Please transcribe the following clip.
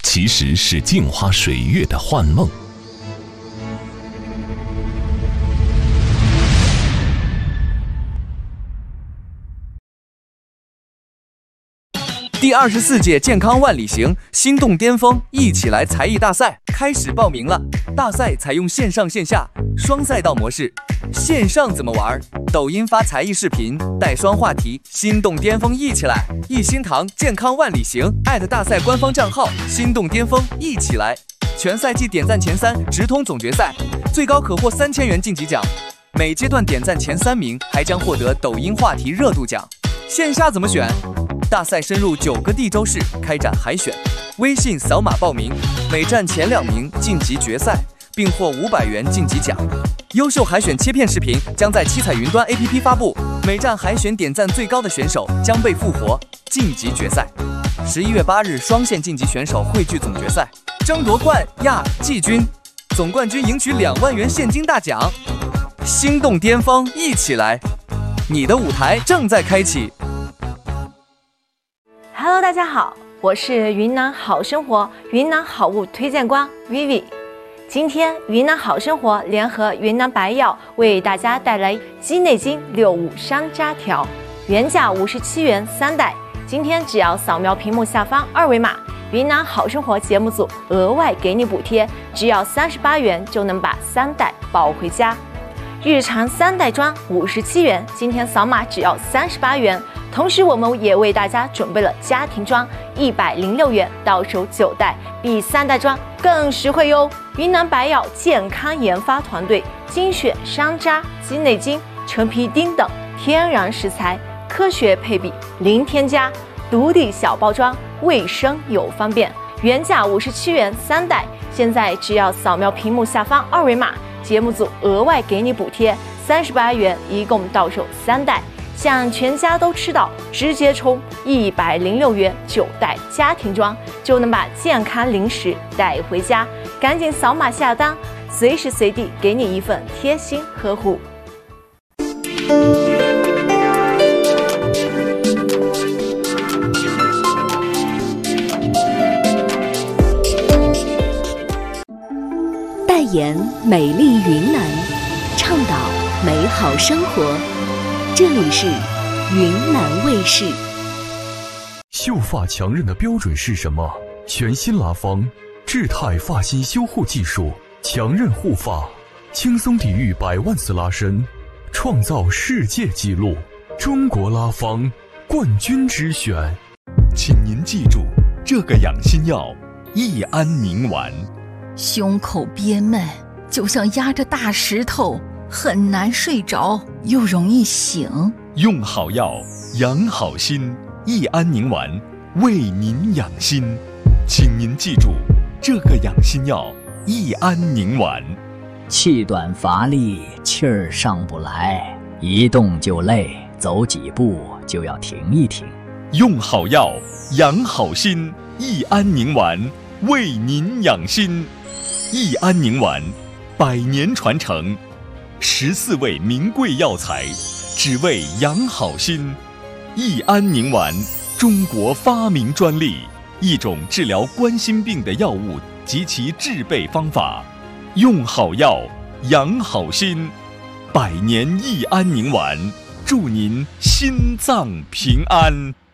其实是镜花水月的幻梦。 第24届健康万里行心动巅峰一起来才艺大赛开始报名了。大赛采用线上线下双赛道模式。线上怎么玩？抖音发才艺视频，带双话题，心动巅峰一起来。一心堂健康万里行大赛官方账号心动巅峰一起来。全赛季点赞前3直通总决赛，最高可获3000元晋级奖。每阶段点赞前3名还将获得抖音话题热度奖。线下怎么选？大赛深入9个地州市开展海选，微信扫码报名，每站前2名晋级决赛，并获500元晋级奖。优秀海选切片视频将在七彩云端 APP 发布，每站海选点赞最高的选手将被复活晋级决赛。11月8日双线晋级选手汇聚总决赛，争夺冠亚季军，总冠军赢取2万元现金大奖。心动巅峰一起来，你的舞台正在开启。 Hello， 大家好，我是云南好生活云南好物推荐官 Vivi。今天云南好生活联合云南白药为大家带来鸡内金65山楂条，原价57元3袋，今天只要扫描屏幕下方2维码，云南好生活节目组额外给你补贴，只要38元就能把3袋抱回家。日常3袋装57元，今天扫码只要38元。同时，我们也为大家准备了家庭装106元，到手9袋，比3袋装更实惠哟。云南白药健康研发团队精选山楂、鸡内金、陈皮丁等天然食材，科学配比，零添加，独立小包装，卫生又方便。原价57元3袋，现在只要扫描屏幕下方2维码，节目组额外给你补贴38元，一共到手3袋。想全家都吃到，直接冲106元9袋家庭装，就能把健康零食带回家。赶紧扫码下单，随时随地给你一份贴心呵护。 代言美丽云南，倡导美好生活。这里是云南卫视。 秀发强韧的标准是什么？全新拉芳智泰发型修护技术，强韧护发，轻松抵御100万次拉伸，创造世界纪录。中国拉芳冠军之选。 请您记住这个养心药益安宁丸。 胸口憋闷，就像压着大石头，很难睡着，又容易醒。 用好药，养好心，益安宁丸为您养心。请您记住这个养心药益安宁丸。 气短乏力，气儿上不来，一动就累，走几步就要停一停。 用好药，养好心，益安宁丸为您养心。益安宁丸100年传承，14味名贵药材，只为养好心。益安宁丸，中国发明专利，一种治疗冠心病的药物及其制备方法。用好药，养好心。100年益安宁丸，祝您心脏平安。